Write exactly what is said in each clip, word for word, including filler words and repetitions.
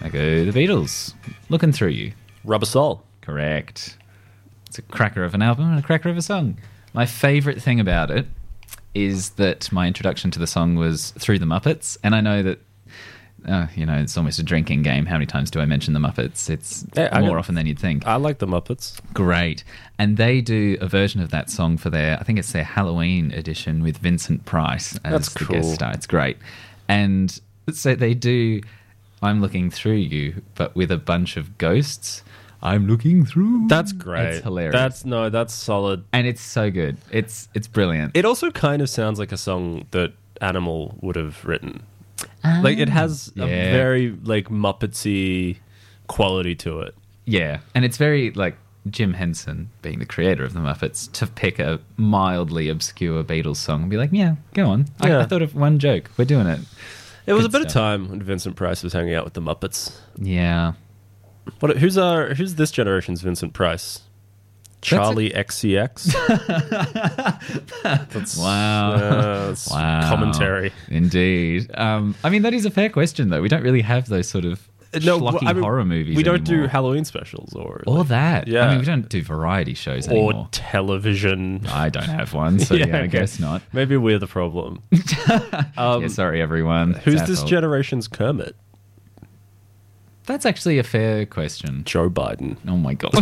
go The Beatles. Looking Through You. Rubber Soul. Correct. It's a cracker of an album and a cracker of a song. My favourite thing about it is that my introduction to the song was through the Muppets, and I know that, uh, you know, it's almost a drinking game. How many times do I mention the Muppets? It's Yeah, I more got- often than you'd think. I like the Muppets. Great. And they do a version of that song for their, I think it's their Halloween edition with Vincent Price as That's the cool. guest star. It's great. And so they do I'm Looking Through You, but with a bunch of ghosts. I'm looking through. That's great. It's hilarious. That's no, that's solid. And it's so good. It's it's brilliant. It also kind of sounds like a song that Animal would have written. Like it has a Yeah. very like Muppetsy quality to it. Yeah. And it's very like Jim Henson, being the creator of the Muppets, to pick a mildly obscure Beatles song and be like, yeah, go on. I, Yeah. I thought of one joke. We're doing it. It was Good a bit of stuff. time when Vincent Price was hanging out with the Muppets. Yeah. What? Who's our? Who's this generation's Vincent Price? Charlie X C X. That's, Wow. uh, that's Wow. commentary. Indeed. Um, I mean, that is a fair question, though. We don't really have those sort of schlocky I mean, horror movies We don't do anymore. Halloween specials or Or that. Yeah. I mean, we don't do variety shows or anymore. television. I don't have one, so yeah, I okay. guess not. Maybe we're the problem. Um, yeah, sorry, everyone. It's Who's our this fault. generation's Kermit? That's actually a fair question. Joe Biden. Oh my god,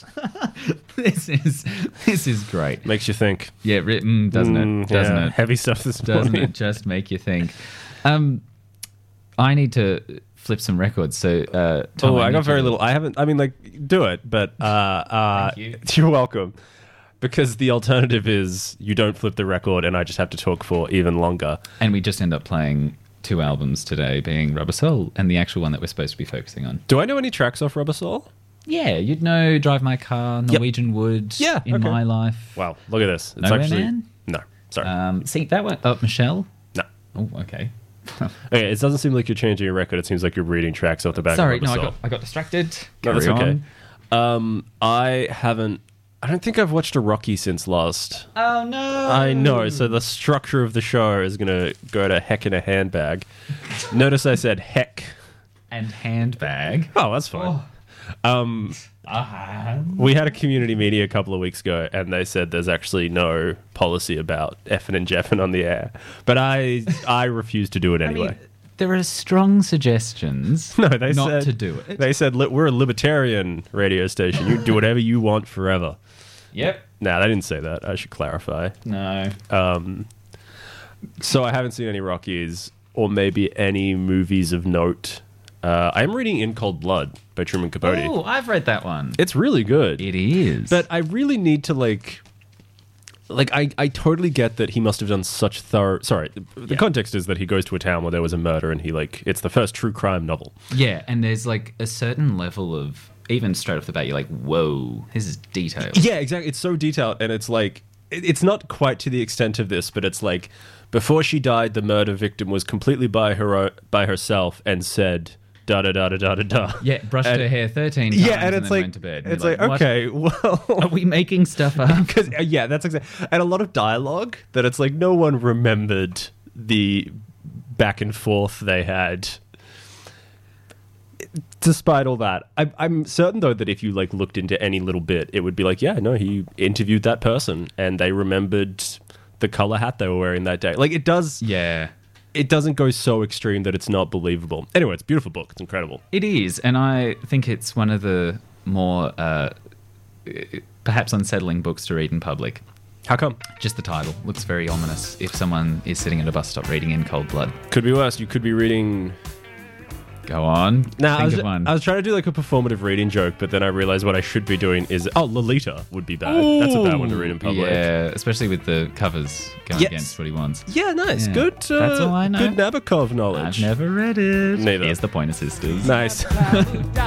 this is this is great. Makes you think. Yeah, written doesn't Mm, it? Doesn't yeah, it? Heavy stuff this Doesn't morning. it just make you think? Um, I need to flip some records. So, uh, Tom, Oh, I need got very to- little. I haven't. I mean, like, do it, but uh, uh, Thank you. you're welcome. Because the alternative is you don't flip the record, and I just have to talk for even longer. And we just end up playing two albums today, being Rubber Soul and the actual one that we're supposed to be focusing on. Do I know any tracks off Rubber Soul? Yeah, you'd know Drive My Car, Norwegian Wood, Yeah, In okay. My Life. Wow, look at this. It's Nowhere actually Man? no. Sorry, Um, see, that one, oh, Michelle? no. Oh, okay. Okay, it doesn't seem like you're changing your record. It seems like you're reading tracks off the back. Sorry, of no, Rubber I Soul. got, I got distracted. No, that's Carry okay. on. Um, I haven't. I don't think I've watched a Rocky since last. Oh, no. I know. So the structure of the show is going to go to heck in a handbag. Notice I said heck. And handbag. Oh, that's fine. Um, Uh-huh. we had a community meeting a couple of weeks ago, and they said there's actually no policy about effing and jeffing on the air. But I, I refuse to do it I anyway. mean, there are strong suggestions no, they not said to do it. They said "Li- we're a libertarian radio station. You can do whatever you want forever. Yep. Nah, they didn't say that. I should clarify. No. Um, so I haven't seen any Rockies or maybe any movies of note. Uh, I'm reading In Cold Blood by Truman Capote. Oh, I've read that one. It's really good. It is. But I really need to like like I, I totally get that he must have done such thorough sorry, the Yeah. context is that he goes to a town where there was a murder and he like it's the first true crime novel. yeah, and there's like a certain level of, even straight off the bat, you're like, whoa, this is detailed. Yeah, exactly. It's so detailed and it's like it- it's not quite to the extent of this, but it's like before she died, the murder victim was completely by her o- by herself and said da da da da da da da. Yeah, brushed And- her hair thirteen times Yeah, and and it's then like went to bed. And it's you're like, "What? okay, well, Are we making stuff up? because uh, yeah, that's exactly, and a lot of dialogue that it's like no one remembered the back and forth they had. Despite all that, I, I'm certain though that if you like looked into any little bit, it would be like, yeah, no, he interviewed that person and they remembered the color hat they were wearing that day. Like it does, Yeah. it doesn't go so extreme that it's not believable. Anyway, it's a beautiful book. It's incredible. It is, and I think it's one of the more uh, perhaps unsettling books to read in public. How come? Just the title looks very ominous if someone is sitting at a bus stop reading In Cold Blood. Could be worse. You could be reading. Go on. Now, I Think was, of one. I was trying to do like a performative reading joke, but then I realized what I should be doing is oh, Lolita would be bad. That's a bad one to read in public. Yeah, especially with the covers going Yes. against what he wants. Yeah, nice. Yeah. Good. Uh, That's all I know. Good Nabokov knowledge. I've never read it. Neither. Here's the Pointer Sisters. Nice. Down